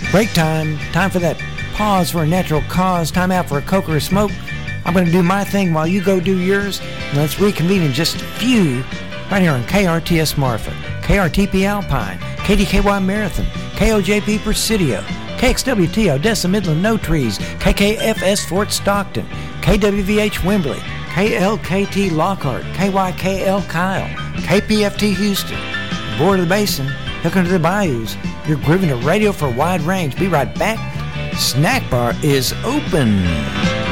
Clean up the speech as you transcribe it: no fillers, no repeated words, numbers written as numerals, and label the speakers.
Speaker 1: Break time. Time for that pause for a natural cause. Time out for a Coke or a smoke. I'm going to do my thing while you go do yours. And let's reconvene in just a few right here on KRTS Marfa, KRTP Alpine, KDKY Marathon, KOJP Presidio, KXWT Odessa Midland No Trees, KKFS Fort Stockton, KWVH Wembley, KLKT Lockhart, KYKL Kyle, KPFT Houston, Board of the Basin, Hooking to the Bayous. You're grooving to radio for a wide range. Be right back. Snack Bar is open.